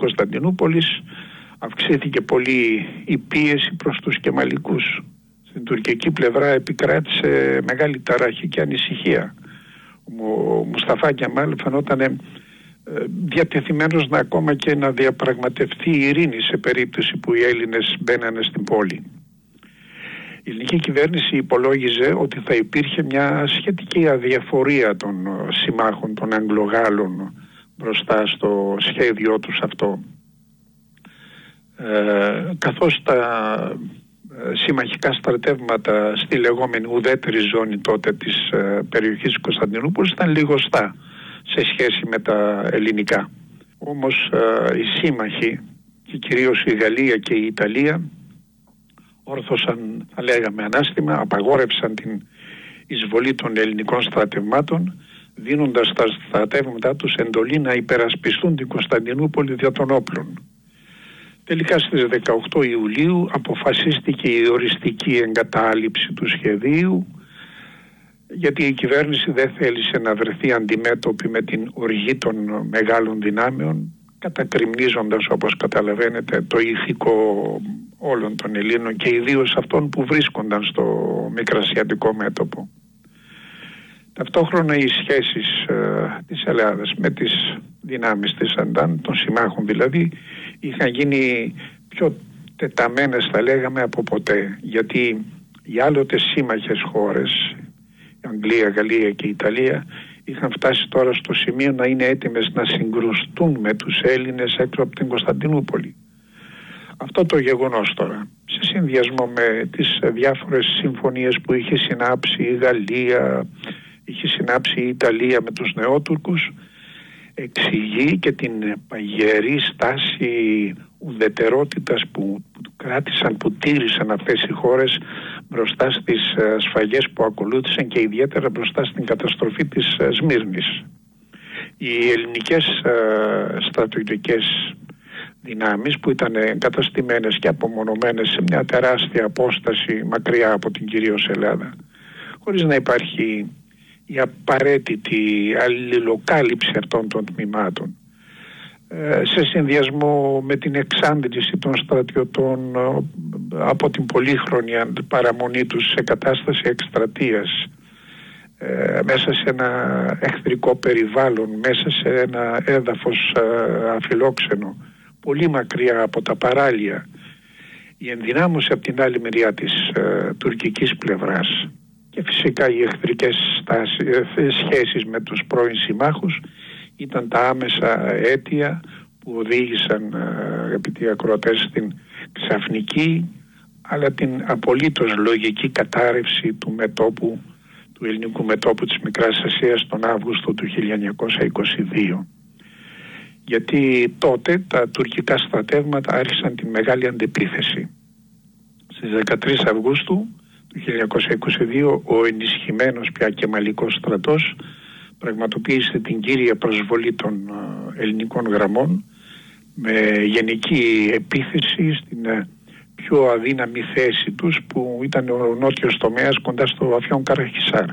Κωνσταντινούπολης, αυξήθηκε πολύ η πίεση προς τους Κεμαλικούς. Στην τουρκική πλευρά επικράτησε μεγάλη ταραχή και ανησυχία. Ο Μουσταφά Κεμάλ φαινόταν διατεθειμένος ακόμα και να διαπραγματευτεί η ειρήνη σε περίπτωση που οι Έλληνες μπαίνανε στην πόλη. Η ελληνική κυβέρνηση υπολόγιζε ότι θα υπήρχε μια σχετική αδιαφορία των συμμάχων των Αγγλογάλων μπροστά στο σχέδιό τους αυτό. Καθώς τα συμμαχικά στρατεύματα στη λεγόμενη ουδέτερη ζώνη τότε της περιοχής της Κωνσταντινούπολης ήταν λιγοστά σε σχέση με τα ελληνικά. Όμως οι σύμμαχοι, και κυρίως η Γαλλία και η Ιταλία, όρθωσαν, θα λέγαμε, ανάστημα, απαγόρευσαν την εισβολή των ελληνικών στρατευμάτων, δίνοντας στα στρατεύματά τους εντολή να υπερασπιστούν την Κωνσταντινούπολη δια των όπλων. Τελικά στις 18 Ιουλίου αποφασίστηκε η οριστική εγκατάλειψη του σχεδίου, γιατί η κυβέρνηση δεν θέλησε να βρεθεί αντιμέτωπη με την οργή των μεγάλων δυνάμεων, κατακριμνίζοντας, όπως καταλαβαίνετε, το ηθικό όλων των Ελλήνων και ιδίως αυτών που βρίσκονταν στο μικρασιατικό μέτωπο. Ταυτόχρονα οι σχέσεις της Ελλάδας με τις δυνάμεις της Αντάν, των συμμάχων δηλαδή, είχαν γίνει πιο τεταμένες, θα λέγαμε, από ποτέ, γιατί οι άλλοτε σύμμαχες χώρες, Αγγλία, Γαλλία και Ιταλία, είχαν φτάσει τώρα στο σημείο να είναι έτοιμες να συγκρουστούν με τους Έλληνες έξω από την Κωνσταντινούπολη. Αυτό το γεγονός τώρα, σε συνδυασμό με τις διάφορες συμφωνίες που είχε συνάψει η Γαλλία, είχε συνάψει η Ιταλία με τους Νεότουρκους, εξηγεί και την παγιερή στάση ουδετερότητας που κράτησαν, που τήρησαν αυτές οι χώρες μπροστά στις σφαγές που ακολούθησαν και ιδιαίτερα μπροστά στην καταστροφή της Σμύρνης. Οι ελληνικές στρατιωτικές δυνάμεις που ήταν εγκαταστημένες και απομονωμένες σε μια τεράστια απόσταση μακριά από την κυρίως Ελλάδα, χωρίς να υπάρχει η απαραίτητη αλληλοκάλυψη αυτών των τμήματων, σε συνδυασμό με την εξάντληση των στρατιωτών από την πολύχρονη παραμονή τους σε κατάσταση εκστρατείας, μέσα σε ένα εχθρικό περιβάλλον, μέσα σε ένα έδαφος αφιλόξενο, πολύ μακριά από τα παράλια, η ενδυνάμωση από την άλλη μεριά της τουρκικής πλευράς και φυσικά οι εχθρικές σχέσεις με τους πρώην συμμάχους ήταν τα άμεσα αίτια που οδήγησαν, αγαπητοί ακροατές, στην ξαφνική αλλά την απολύτως λογική κατάρρευση του μετώπου, του ελληνικού μετώπου της Μικράς Ασίας τον Αύγουστο του 1922. Γιατί τότε τα τουρκικά στρατεύματα άρχισαν την μεγάλη αντεπίθεση. Στις 13 Αυγούστου του 1922 ο ενισχυμένος πια κεμαλικός στρατός πραγματοποίησε την κύρια προσβολή των ελληνικών γραμμών με γενική επίθεση στην πιο αδύναμη θέση τους που ήταν ο νότιος τομέας κοντά στο Αφιόν Καραχισάρ.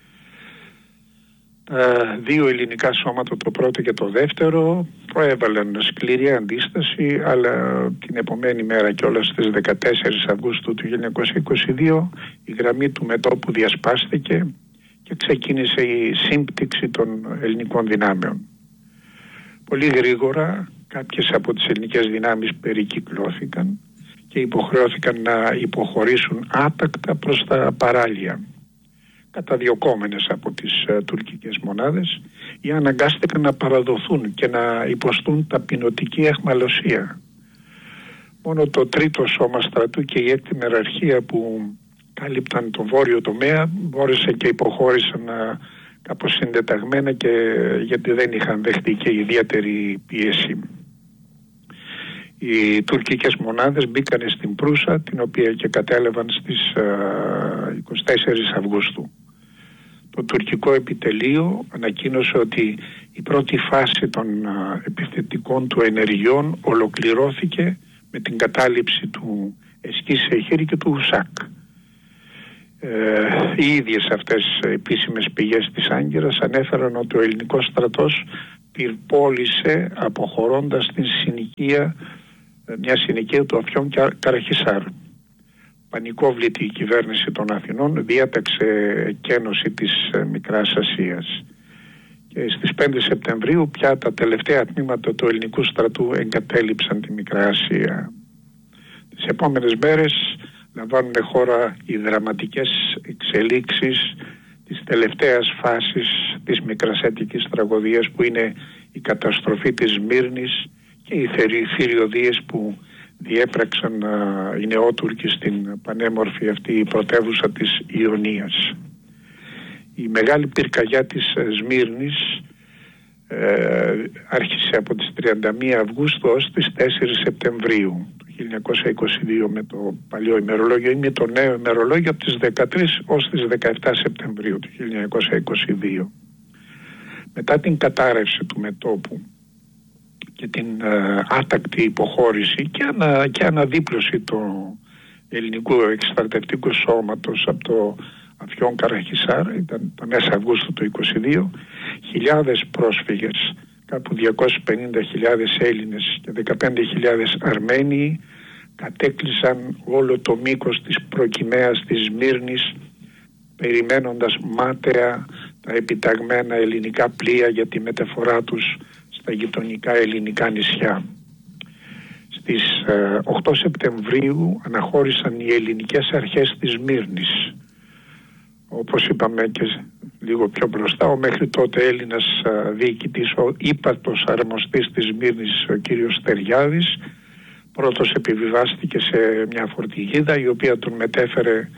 Δύο ελληνικά σώματα, το πρώτο και το δεύτερο, προέβαλαν σκληρή αντίσταση, αλλά την επομένη μέρα κιόλας στις 14 Αυγούστου του 1922 η γραμμή του μετώπου διασπάστηκε και ξεκίνησε η σύμπτυξη των ελληνικών δυνάμεων. Πολύ γρήγορα κάποιες από τις ελληνικές δυνάμεις περικυκλώθηκαν και υποχρεώθηκαν να υποχωρήσουν άτακτα προς τα παράλια, καταδιωκόμενες από τις τουρκικές μονάδες, ή αναγκάστηκαν να παραδοθούν και να υποστούν ταπεινωτική αιχμαλωσία. Μόνο το τρίτο σώμα στρατού και η έκτη μεραρχία που κάλυπταν τον βόρειο τομέα μπόρεσε και υποχώρησαν κάπως συντεταγμένα, και γιατί δεν είχαν δεχτεί και ιδιαίτερη πίεση. Οι τουρκικές μονάδες μπήκαν στην Προύσα, την οποία και κατέλαβαν στις 24 Αυγούστου. Το τουρκικό επιτελείο ανακοίνωσε ότι η πρώτη φάση των επιθετικών του ενεργειών ολοκληρώθηκε με την κατάληψη του Εσκή Σεχήρη και του Ουσάκ. Οι ίδιες αυτές επίσημες πηγές της Άγκυρας ανέφεραν ότι ο ελληνικός στρατός πυρπόλησε αποχωρώντας την συνοικία, μια συνοικία του Αφιών Καραχισάρ. Πανικόβλητη η κυβέρνηση των Αθηνών διέταξε εκένωση της Μικράς Ασίας. Και στις 5 Σεπτεμβρίου πια τα τελευταία τμήματα του ελληνικού στρατού εγκατέλειψαν τη Μικρά Ασία. Τις επόμενες μέρες λαμβάνουν χώρα οι δραματικές εξελίξεις της τελευταίας φάσης της μικρασιατικής τραγωδίας, που είναι η καταστροφή της Σμύρνης και οι θηριωδίες που διέπραξαν οι Νεότουρκοι στην πανέμορφη αυτή πρωτεύουσα της Ιωνίας. Η μεγάλη πυρκαγιά της Σμύρνης άρχισε από τις 31 Αυγούστου ως τις 4 Σεπτεμβρίου του 1922 με το παλιό ημερολόγιο, ή με το νέο ημερολόγιο από τις 13 ως τις 17 Σεπτεμβρίου του 1922. Μετά την κατάρρευση του μετώπου και την άτακτη υποχώρηση και αναδίπλωση του ελληνικού εξτρατευτικού σώματος από το Αφιών Καραχισάρ, ήταν τα μέσα Αυγούστου του 1922, χιλιάδες πρόσφυγες, κάπου 250.000 Έλληνες και 15.000 Αρμένοι κατέκλυσαν όλο το μήκος της προκυμαίας της Σμύρνης, περιμένοντας μάταια τα επιταγμένα ελληνικά πλοία για τη μεταφορά τους στα γειτονικά ελληνικά νησιά. Στις 8 Σεπτεμβρίου αναχώρησαν οι ελληνικές αρχές της Σμύρνης. Όπως είπαμε και λίγο πιο μπροστά, ο μέχρι τότε Έλληνας διοικητής, ο ύπατος αρμοστής της Σμύρνης, ο κύριος Στεριάδης, πρώτος επιβιβάστηκε σε μια φορτηγίδα η οποία τον μετέφερε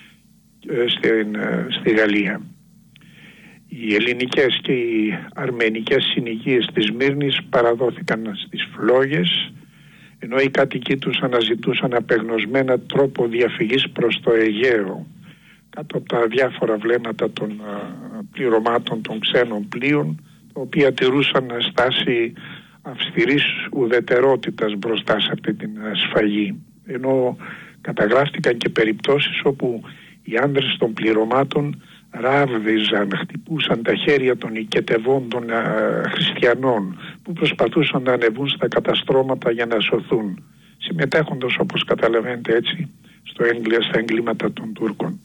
στη Γαλλία. Οι ελληνικές και οι αρμενικές συνοικίες της Σμύρνης παραδόθηκαν στις φλόγες, ενώ οι κάτοικοι τους αναζητούσαν απεγνωσμένα τρόπο διαφυγής προς το Αιγαίο, κάτω από τα διάφορα βλέμματα των πληρωμάτων των ξένων πλοίων, τα οποία τηρούσαν στάση αυστηρής ουδετερότητας μπροστά σε αυτή την σφαγή. Ενώ καταγράφτηκαν και περιπτώσεις όπου οι άνδρες των πληρωμάτων ράβδιζαν, χτυπούσαν τα χέρια των οικετευόντων χριστιανών που προσπαθούσαν να ανεβούν στα καταστρώματα για να σωθούν, συμμετέχοντας, όπως καταλαβαίνετε έτσι, στα εγκλήματα των Τούρκων.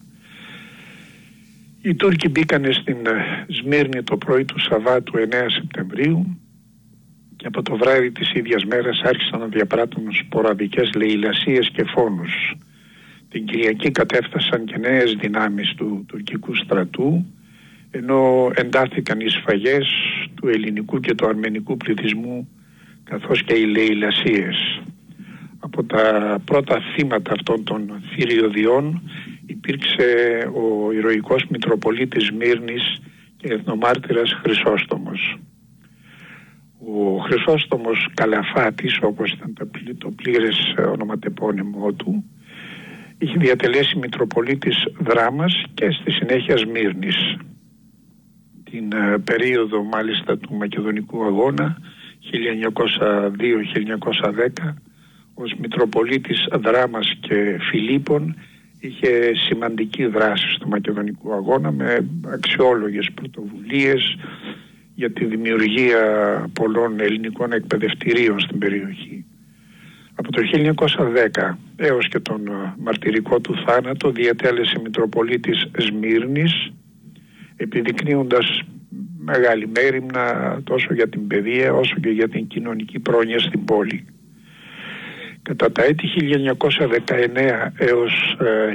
Οι Τούρκοι μπήκανε στην Σμύρνη το πρωί του Σαββάτου 9 Σεπτεμβρίου και από το βράδυ της ίδιας μέρας άρχισαν να διαπράττουν σποραδικές λαιλασίες και φόνους. Την Κυριακή κατέφτασαν και νέες δυνάμεις του τουρκικού στρατού, ενώ εντάθηκαν οι σφαγές του ελληνικού και του αρμενικού πληθυσμού, καθώς και οι λαιλασίες. Από τα πρώτα θύματα αυτών των θηριωδιών υπήρξε ο ηρωικός Μητροπολίτης Σμύρνης και εθνομάρτυρας Χρυσόστομος. Ο Χρυσόστομος Καλαφάτης, όπως ήταν το πλήρες ονοματεπώνυμό του, είχε διατελέσει Μητροπολίτης Δράμας και στη συνέχεια Σμύρνης. Την περίοδο μάλιστα του Μακεδονικού Αγώνα 1902-1910 ως Μητροπολίτης Δράμας και Φιλίππων είχε σημαντική δράση στο Μακεδονικό Αγώνα με αξιόλογες πρωτοβουλίες για τη δημιουργία πολλών ελληνικών εκπαιδευτηρίων στην περιοχή. Από το 1910 έως και τον μαρτυρικό του θάνατο διατέλεσε Μητροπολίτης Σμύρνης, επιδεικνύοντας μεγάλη μέριμνα τόσο για την παιδεία όσο και για την κοινωνική πρόνοια στην πόλη. Κατά τα έτη 1919 έως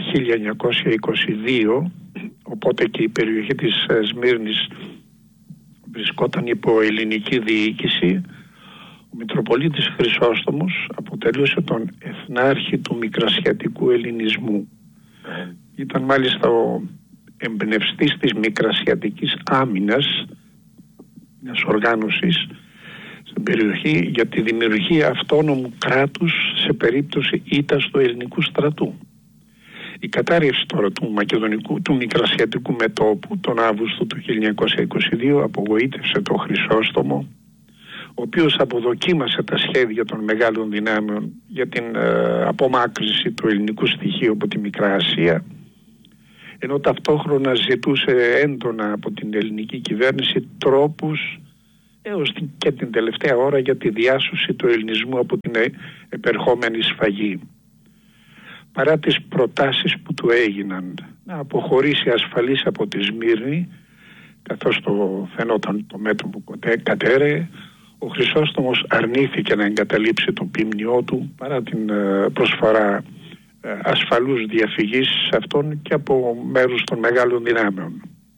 1922, οπότε και η περιοχή της Σμύρνης βρισκόταν υπό ελληνική διοίκηση, ο Μητροπολίτης Χρυσόστομος αποτελούσε τον εθνάρχη του μικρασιατικού ελληνισμού. Ήταν μάλιστα ο εμπνευστής της μικρασιατικής άμυνας, μιας οργάνωσης στην περιοχή για τη δημιουργία αυτόνομου κράτους σε περίπτωση ήττας του ελληνικού στρατού. Η κατάρρευση τώρα του μικρασιατικού μετώπου τον Αύγουστο του 1922 απογοήτευσε τον Χρυσόστομο, ο οποίος αποδοκίμασε τα σχέδια των μεγάλων δυνάμεων για την απομάκρυνση του ελληνικού στοιχείου από τη Μικρά Ασία, ενώ ταυτόχρονα ζητούσε έντονα από την ελληνική κυβέρνηση τρόπους έως και την τελευταία ώρα για τη διάσωση του ελληνισμού από την επερχόμενη σφαγή. Παρά τις προτάσεις που του έγιναν να αποχωρήσει ασφαλής από τη Σμύρνη, καθώς το φαινόταν το μέτωπο που κατέρεε, ο Χρυσόστομος αρνήθηκε να εγκαταλείψει το ποιμνιό του παρά την προσφορά ασφαλούς διαφυγής σε αυτόν και από μέρους των μεγάλων δυνάμεων.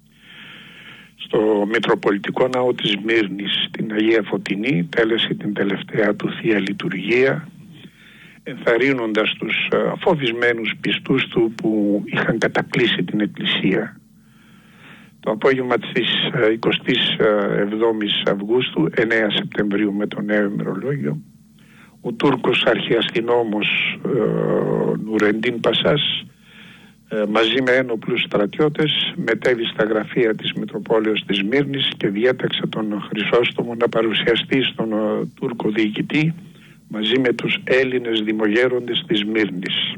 Στο Μητροπολιτικό Ναό της Σμύρνης, στην Αγία Φωτεινή, τέλεσε την τελευταία του Θεία Λειτουργία, ενθαρρύνοντας τους φοβισμένους πιστούς του που είχαν κατακλείσει την εκκλησία. Το απόγευμα της 27ης Αυγούστου, 9 Σεπτεμβρίου με το νέο ημερολόγιο, ο Τούρκος αρχιαστυνόμος Νουρεντίν Πασάς μαζί με ένοπλους στρατιώτες μετέβη στα γραφεία της Μητροπόλεως της Σμύρνης και διέταξε τον Χρυσόστομο να παρουσιαστεί στον Τούρκο διοικητή μαζί με τους Έλληνες δημογέροντες της Σμύρνης.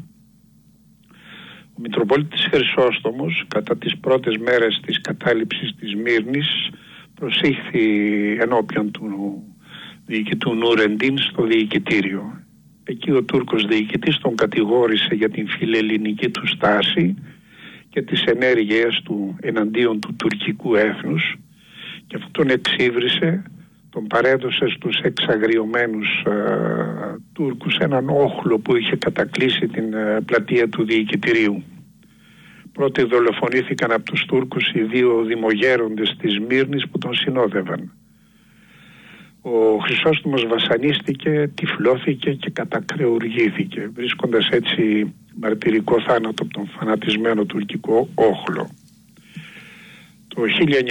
Ο Μητροπολίτης Χρυσόστομος κατά τις πρώτες μέρες της κατάληψης της Σμύρνης προσήχθη ενώπιον του διοικητού Νουρεντίν στο διοικητήριο. Εκεί ο Τούρκος διοικητής τον κατηγόρησε για την φιλελληνική του στάση και τις ενέργειες του εναντίον του τουρκικού έθνους και αυτόν τον εξύβρισε, τον παρέδωσε στους εξαγριωμένους Τούρκους έναν όχλο που είχε κατακλείσει την πλατεία του διοικητηρίου. Πρώτοι δολοφονήθηκαν από τους Τούρκους οι δύο δημογέροντες της Σμύρνης που τον συνόδευαν. Ο Χρυσόστομος βασανίστηκε, τυφλώθηκε και κατακρεουργήθηκε, βρίσκοντας έτσι μαρτυρικό θάνατο από τον φανατισμένο τουρκικό όχλο. Το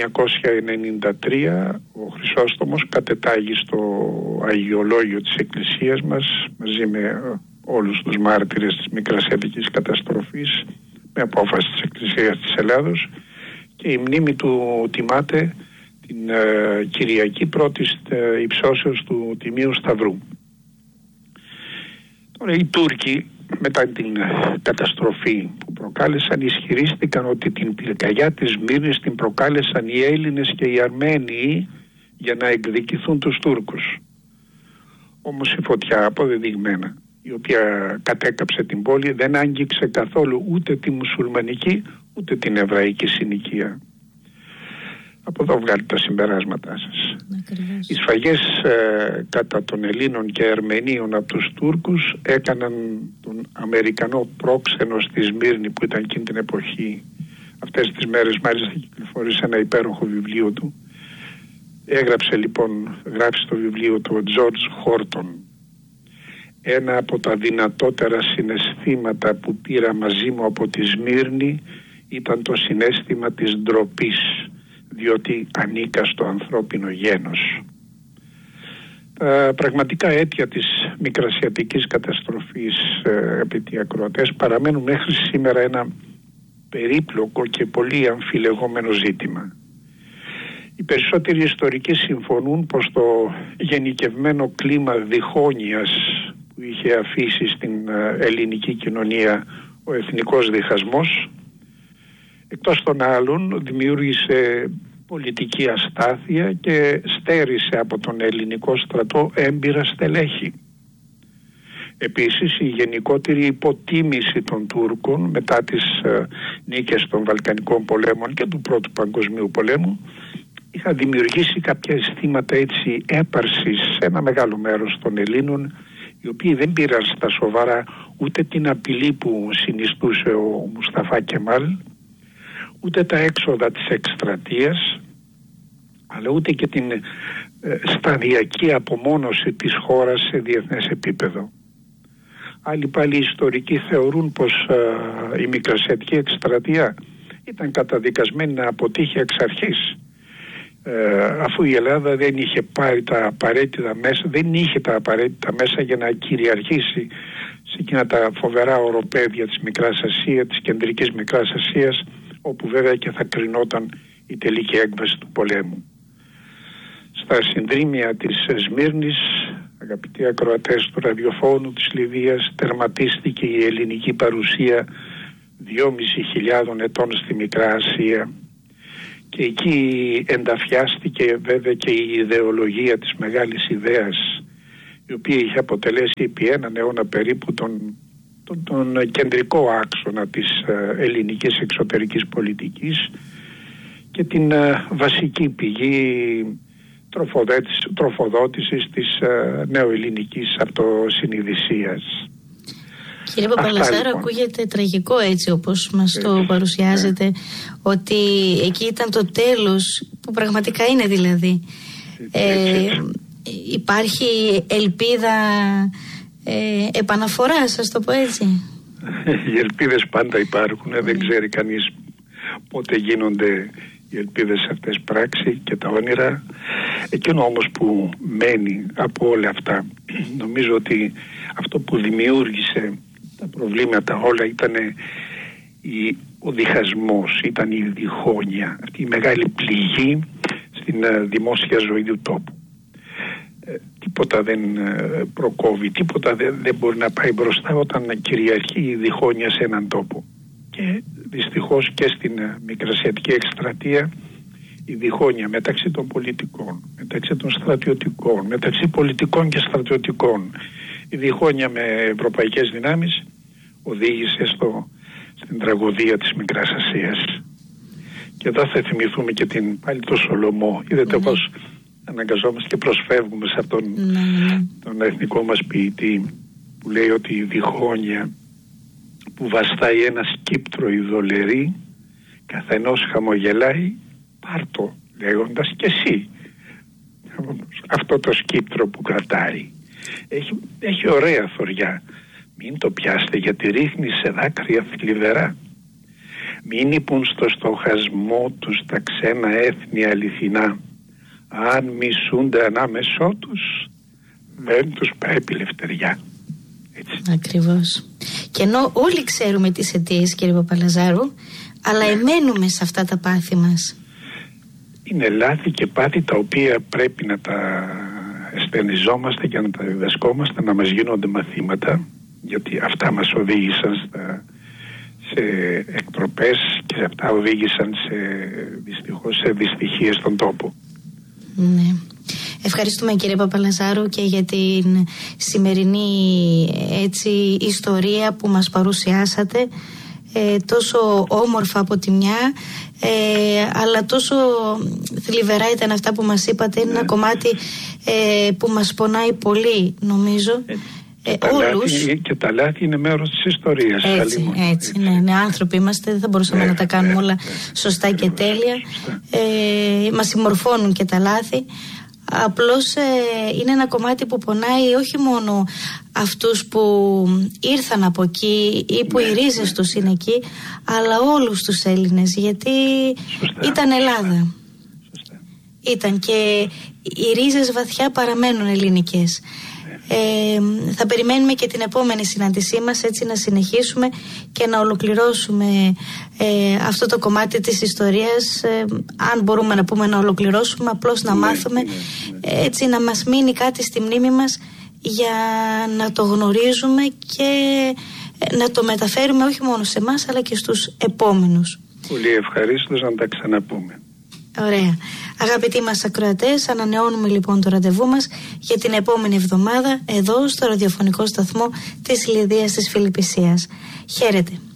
1993 ο Χρυσόστομος κατετάγει στο Αγιολόγιο της Εκκλησίας μας μαζί με όλους τους μάρτυρες της Μικρασιατικής καταστροφής με απόφαση της Εκκλησίας της Ελλάδος και η μνήμη του τιμάται την Κυριακή πρώτης υψώσεως του Τιμίου Σταυρού. Τώρα οι Τούρκοι μετά την καταστροφή που προκάλεσαν ισχυρίστηκαν ότι την πυρκαγιά της Σμύρνης την προκάλεσαν οι Έλληνες και οι Αρμένοι για να εκδικηθούν τους Τούρκους. Όμως η φωτιά αποδεδειγμένα η οποία κατέκαψε την πόλη δεν άγγιξε καθόλου ούτε τη μουσουλμανική ούτε την εβραϊκή συνοικία. Από εδώ βγάλετε τα συμπεράσματά σας. Ακριβώς. Οι σφαγές κατά των Ελλήνων και Αρμενίων από τους Τούρκους έκαναν τον Αμερικανό πρόξενο στη Σμύρνη που ήταν εκείνη την εποχή. Αυτές τις μέρες μάλιστα κυκλοφόρησε ένα υπέροχο βιβλίο του. Γράψει το βιβλίο του ο Τζορτζ Χόρτον. Ένα από τα δυνατότερα συναισθήματα που πήρα μαζί μου από τη Σμύρνη ήταν το συναίσθημα της ντροπής, διότι ανήκα στο ανθρώπινο γένος. Τα πραγματικά αίτια της Μικρασιατικής καταστροφής, αγαπητοί ακροατές, παραμένουν μέχρι σήμερα ένα περίπλοκο και πολύ αμφιλεγόμενο ζήτημα. Οι περισσότεροι ιστορικοί συμφωνούν πως το γενικευμένο κλίμα διχόνοιας που είχε αφήσει στην ελληνική κοινωνία ο εθνικός διχασμός, εκτός των άλλων δημιούργησε πολιτική αστάθεια και στέρισε από τον ελληνικό στρατό έμπειρα στελέχη. Επίσης η γενικότερη υποτίμηση των Τούρκων μετά τις νίκες των Βαλκανικών πολέμων και του Πρώτου Παγκοσμίου Πολέμου είχαν δημιουργήσει κάποια αισθήματα έτσι έπαρσης σε ένα μεγάλο μέρος των Ελλήνων, οι οποίοι δεν πήραν στα σοβαρά ούτε την απειλή που συνιστούσε ο Μουσταφά Κεμάλ, ούτε τα έξοδα της εκστρατείας, αλλά ούτε και την σταδιακή απομόνωση της χώρας σε διεθνές επίπεδο. Άλλοι πάλι ιστορικοί θεωρούν πως η Μικρασιατική εκστρατεία ήταν καταδικασμένη να αποτύχει εξ αρχής, αφού η Ελλάδα δεν είχε πάρει τα απαραίτητα μέσα, δεν είχε τα απαραίτητα μέσα για να κυριαρχήσει σε εκείνα τα φοβερά οροπέδια της Μικράς Ασίας, της κεντρικής Μικράς Ασίας, όπου βέβαια και θα κρινόταν η τελική έκβαση του πολέμου. Στα συνδρίμια της Σμύρνης, αγαπητοί ακροατές του ραδιοφώνου της Λιβύας, τερματίστηκε η ελληνική παρουσία 2.500 ετών στη Μικρά Ασία και εκεί ενταφιάστηκε βέβαια και η ιδεολογία της μεγάλης ιδέας, η οποία είχε αποτελέσει επί έναν αιώνα περίπου τον κεντρικό άξονα της ελληνικής εξωτερικής πολιτικής και την βασική πηγή τροφοδότησης της νεοελληνικής αυτοσυνειδησίας. Κύριε Παπαλαζάρου, λοιπόν, ακούγεται τραγικό έτσι όπως μας το παρουσιάζετε, ότι εκεί ήταν το τέλος, που πραγματικά είναι δηλαδή. Υπάρχει ελπίδα επαναφοράς, ας το πω έτσι? Οι ελπίδες πάντα υπάρχουν, δεν ξέρει κανείς πότε γίνονται οι ελπίδες αυτές πράξη και τα όνειρα. Εκείνο όμως που μένει από όλα αυτά, νομίζω ότι αυτό που δημιούργησε τα προβλήματα όλα ήταν ο διχασμός, ήταν η διχόνοια, αυτή η μεγάλη πληγή στην δημόσια ζωή του τόπου. Τίποτα δεν προκόβει, τίποτα δεν μπορεί να πάει μπροστά όταν κυριαρχεί η διχόνοια σε έναν τόπο. Και δυστυχώς και στην Μικρασιατική εκστρατεία η διχόνοια μεταξύ των πολιτικών, μεταξύ των στρατιωτικών, μεταξύ πολιτικών και στρατιωτικών, η διχόνοια με ευρωπαϊκές δυνάμεις οδήγησε στην τραγωδία της Μικράς Ασίας. Και εδώ θα θυμηθούμε και πάλι το Σολομό. Είδατε πως αναγκαζόμαστε και προσφεύγουμε σε αυτόν τον εθνικό μας ποιητή, που λέει ότι η διχόνοια που βαστάει ένα σκύπτρο ειδωλερή, καθενός χαμογελάει, πάρτο λέγοντας και εσύ αυτό το σκύπτρο που κρατάει. Έχει ωραία θωριά, μην το πιάστε γιατί ρίχνει σε δάκρυα θλιβερά. Μην είπουν στο στοχασμό τους τα ξένα έθνη αληθινά, αν μισούνται ανάμεσό τους δεν τους πρέπει λευτεριά. Έτσι. Ακριβώς. Και ενώ όλοι ξέρουμε τις αιτίες, κύριε Παπαλαζάρου, αλλά εμένουμε σε αυτά τα πάθη μας. Είναι λάθη και πάθη τα οποία πρέπει να τα αισθενιζόμαστε και να τα διδασκόμαστε, να μας γίνονται μαθήματα, γιατί αυτά μας οδήγησαν σε εκτροπές και αυτά οδήγησαν δυστυχώς σε δυστυχίες στον τόπο. Ναι. Ευχαριστούμε, κύριε Παπαλαζάρου, και για την σημερινή έτσι ιστορία που μας παρουσιάσατε, τόσο όμορφα από τη μια, αλλά τόσο θλιβερά ήταν αυτά που μας είπατε. Είναι ένα κομμάτι που μας πονάει πολύ, νομίζω. Όλους. Και τα λάθη είναι μέρος της ιστορίας. Έτσι, ναι, άνθρωποι είμαστε, δεν θα μπορούσαμε να τα κάνουμε όλα σωστά και τέλεια. Μας συμμορφώνουν και τα λάθη. Απλώς είναι ένα κομμάτι που πονάει όχι μόνο αυτούς που ήρθαν από εκεί ή που οι ρίζες τους είναι εκεί, αλλά όλους τους Έλληνες, γιατί ήταν Ελλάδα. Ήταν και οι ρίζες βαθιά παραμένουν ελληνικές. Θα περιμένουμε και την επόμενη συνάντησή μας, έτσι να συνεχίσουμε και να ολοκληρώσουμε αυτό το κομμάτι της ιστορίας, αν μπορούμε να πούμε να ολοκληρώσουμε, απλώς να μάθουμε, έτσι να μας μείνει κάτι στη μνήμη μας για να το γνωρίζουμε και να το μεταφέρουμε όχι μόνο σε εμάς αλλά και στους επόμενους. Πολύ ευχαρίστως να τα ξαναπούμε. Ωραία. Αγαπητοί μας ακροατές, ανανεώνουμε λοιπόν το ραντεβού μας για την επόμενη εβδομάδα εδώ στο ραδιοφωνικό σταθμό της Λιδίας της Φιλιππισίας. Χαίρετε.